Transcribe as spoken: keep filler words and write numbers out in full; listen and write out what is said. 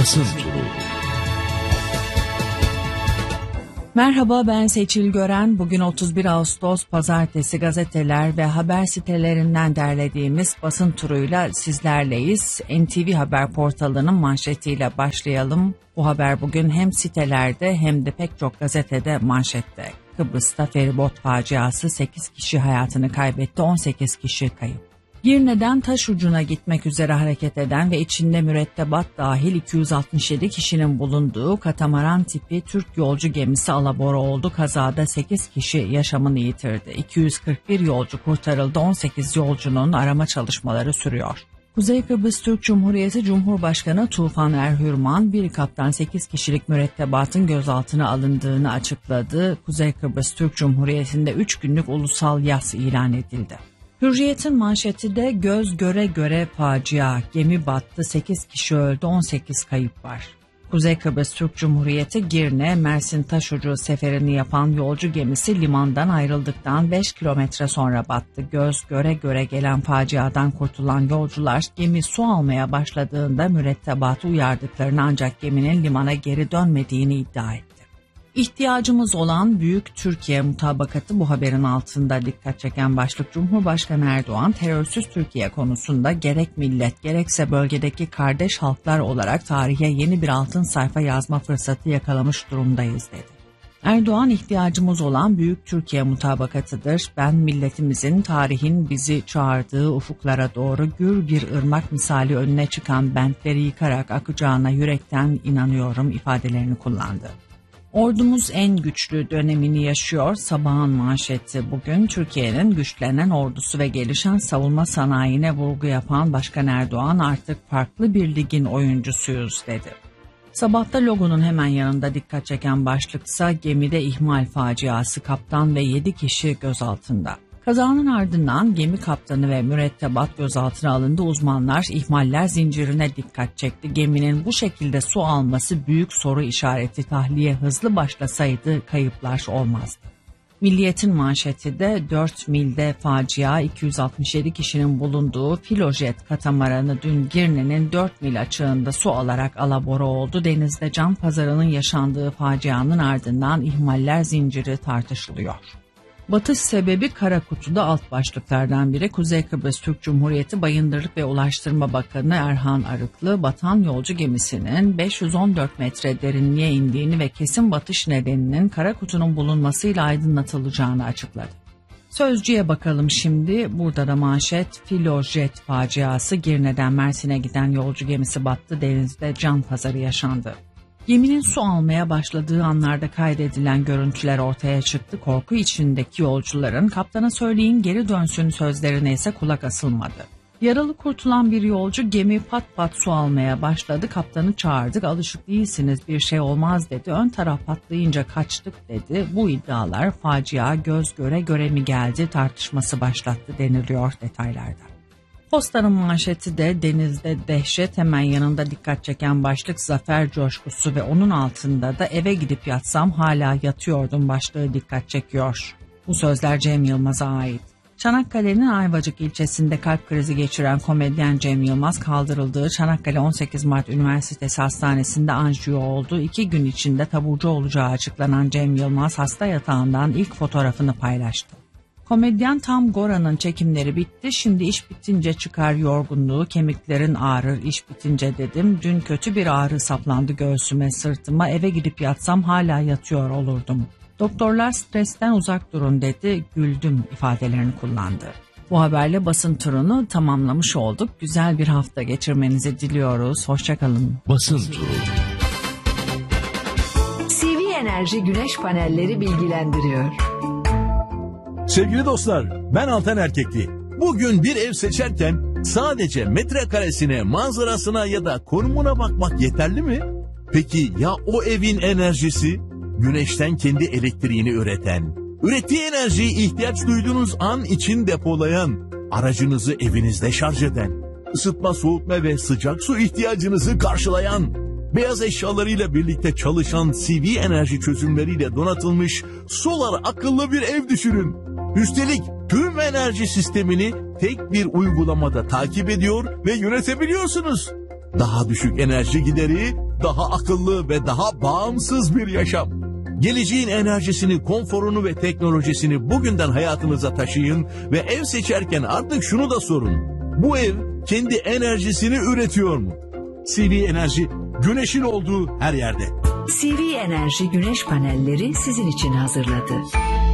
Basın Turu. Merhaba, ben Seçil Gören. Bugün otuz bir Ağustos Pazartesi, gazeteler ve haber sitelerinden derlediğimiz basın turuyla sizlerleyiz. N T V Haber portalının manşetiyle başlayalım. Bu haber bugün hem sitelerde hem de pek çok gazetede manşette. Kıbrıs'ta feribot faciası, sekiz kişi hayatını kaybetti, on sekiz kişi kayıp. Girne'den Taşucu'na gitmek üzere hareket eden ve içinde mürettebat dahil iki yüz altmış yedi kişinin bulunduğu katamaran tipi Türk yolcu gemisi alabora oldu. Kazada sekiz kişi yaşamını yitirdi. iki yüz kırk bir yolcu kurtarıldı. on sekiz yolcunun arama çalışmaları sürüyor. Kuzey Kıbrıs Türk Cumhuriyeti Cumhurbaşkanı Tufan Erhürman, bir kaptan sekiz kişilik mürettebatın gözaltına alındığını açıkladı. Kuzey Kıbrıs Türk Cumhuriyeti'nde üç günlük ulusal yas ilan edildi. Hürriyet'in manşeti de göz göre göre facia, gemi battı, sekiz kişi öldü, on sekiz kayıp var. Kuzey Kıbrıs Türk Cumhuriyeti Girne, Mersin Taşucu seferini yapan yolcu gemisi limandan ayrıldıktan beş kilometre sonra battı. Göz göre göre gelen faciadan kurtulan yolcular gemi su almaya başladığında mürettebatı uyardıklarını, ancak geminin limana geri dönmediğini iddia etti. İhtiyacımız olan büyük Türkiye mutabakatı bu haberin altında dikkat çeken başlık. Cumhurbaşkanı Erdoğan, terörsüz Türkiye konusunda gerek millet gerekse bölgedeki kardeş halklar olarak tarihe yeni bir altın sayfa yazma fırsatı yakalamış durumdayız dedi. Erdoğan, ihtiyacımız olan büyük Türkiye mutabakatıdır. Ben milletimizin tarihin bizi çağırdığı ufuklara doğru gür bir ırmak misali önüne çıkan bentleri yıkarak akacağına yürekten inanıyorum ifadelerini kullandı. Ordumuz en güçlü dönemini yaşıyor. Sabahın manşeti bugün. Türkiye'nin güçlenen ordusu ve gelişen savunma sanayine vurgu yapan Başkan Erdoğan, artık farklı bir ligin oyuncusuyuz dedi. Sabahta logonun hemen yanında dikkat çeken başlıksa gemide ihmal faciası, kaptan ve yedi kişi gözaltında. Kazanın ardından gemi kaptanı ve mürettebat gözaltına alındı. Uzmanlar ihmaller zincirine dikkat çekti. Geminin bu şekilde su alması büyük soru işareti. Tahliye hızlı başlasaydı kayıplar olmazdı. Milliyet'in manşeti de dört milde facia, iki yüz altmış yedi kişinin bulunduğu Filojet katamaranı dün Girne'nin dört mil açığında su alarak alabora oldu. Denizde can pazarının yaşandığı facianın ardından ihmaller zinciri tartışılıyor. Batış sebebi kara kutuda alt başlıklardan biri. Kuzey Kıbrıs Türk Cumhuriyeti Bayındırlık ve Ulaştırma Bakanı Erhan Arıklı, batan yolcu gemisinin beş yüz on dört metre derinliğe indiğini ve kesin batış nedeninin kara kutunun bulunmasıyla aydınlatılacağını açıkladı. Sözcü'ye bakalım şimdi. Burada da manşet, Filojet faciası, Girne'den Mersin'e giden yolcu gemisi battı, denizde can pazarı yaşandı. Geminin su almaya başladığı anlarda kaydedilen görüntüler ortaya çıktı. Korku içindeki yolcuların "kaptana söyleyin geri dönsün" sözlerine ise kulak asılmadı. Yaralı kurtulan bir yolcu, "gemi pat pat su almaya başladı, kaptanı çağırdık, alışık değilsiniz, bir şey olmaz" dedi. Ön taraf patlayınca kaçtık dedi. Bu iddialar facia göz göre göre mi geldi tartışması başlattı deniliyor detaylarda. Postanın manşeti de denizde dehşet, hemen yanında dikkat çeken başlık zafer coşkusu ve onun altında da eve gidip yatsam hala yatıyordum başlığı dikkat çekiyor. Bu sözler Cem Yılmaz'a ait. Çanakkale'nin Ayvacık ilçesinde kalp krizi geçiren komedyen Cem Yılmaz kaldırıldığı Çanakkale on sekiz Mart Üniversitesi Hastanesi'nde anjiyo oldu. İki gün içinde taburcu olacağı açıklanan Cem Yılmaz hasta yatağından ilk fotoğrafını paylaştı. Komedyen "tam Gora'nın çekimleri bitti, şimdi iş bitince çıkar yorgunluğu, kemiklerin ağrır iş bitince dedim. Dün kötü bir ağrı saplandı göğsüme, sırtıma, eve gidip yatsam hala yatıyor olurdum. Doktorlar stresten uzak durun dedi, güldüm" ifadelerini kullandı. Bu haberle basın turunu tamamlamış olduk. Güzel bir hafta geçirmenizi diliyoruz. Hoşçakalın. Basın turu. C V Enerji Güneş Panelleri bilgilendiriyor. Sevgili dostlar, ben Altan Erkekli. Bugün bir ev seçerken sadece metrekaresine, manzarasına ya da konumuna bakmak yeterli mi? Peki ya o evin enerjisi? Güneşten kendi elektriğini üreten, ürettiği enerjiyi ihtiyaç duyduğunuz an için depolayan, aracınızı evinizde şarj eden, ısıtma, soğutma ve sıcak su ihtiyacınızı karşılayan, beyaz eşyalarıyla birlikte çalışan C V enerji çözümleriyle donatılmış solar akıllı bir ev düşünün. Üstelik tüm enerji sistemini tek bir uygulamada takip ediyor ve yönetebiliyorsunuz. Daha düşük enerji gideri, daha akıllı ve daha bağımsız bir yaşam. Geleceğin enerjisini, konforunu ve teknolojisini bugünden hayatınıza taşıyın ve ev seçerken artık şunu da sorun. Bu ev kendi enerjisini üretiyor mu? C V Enerji, güneşin olduğu her yerde. C V Enerji güneş panelleri sizin için hazırladı.